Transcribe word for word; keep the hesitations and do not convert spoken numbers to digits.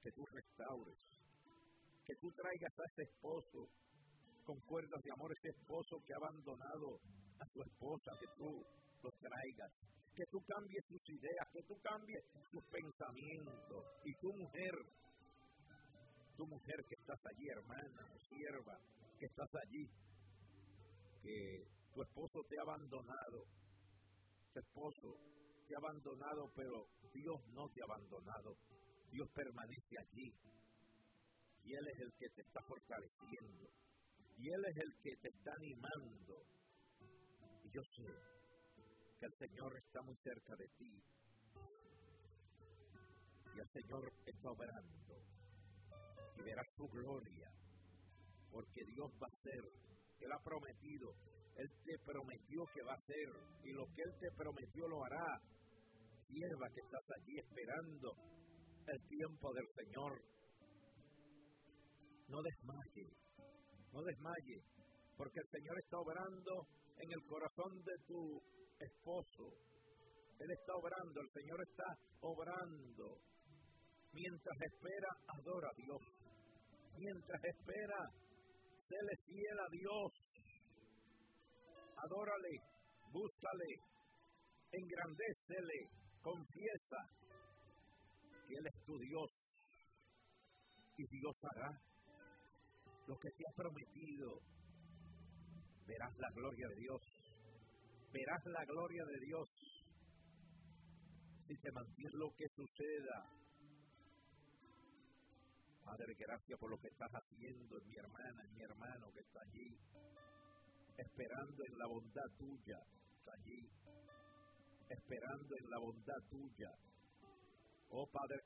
que tú restaures, que tú traigas a ese esposo con cuerdas de amor, ese esposo que ha abandonado a su esposa, que tú lo traigas, que tú cambies sus ideas, que tú cambies sus pensamientos. Y tu mujer, tu mujer que estás allí, hermana o sierva, que estás allí, que tu esposo te ha abandonado, tu esposo te ha abandonado, pero Dios no te ha abandonado, Dios permanece allí, y Él es el que te está fortaleciendo, y Él es el que te está animando, y yo sé que el Señor está muy cerca de ti, y el Señor está obrando, y verás su gloria, porque Dios va a hacer, Él ha prometido, Él te prometió que va a hacer, y lo que Él te prometió lo hará. Sierva que estás allí esperando el tiempo del Señor, no desmaye, no desmaye, porque el Señor está obrando en el corazón de tu esposo. Él está obrando, el Señor está obrando. Mientras espera, adora a Dios. Mientras espera, séle fiel a Dios. Adórale, búscale, engrandécele, confiesa que Él es tu Dios. Y Dios hará lo que te ha prometido. Verás la gloria de Dios. Verás la gloria de Dios. Si te mantienes lo que suceda. Padre, gracias por lo que estás haciendo en mi hermana, en mi hermano que está allí, esperando en la bondad tuya, está allí, esperando en la bondad tuya. Oh Padre,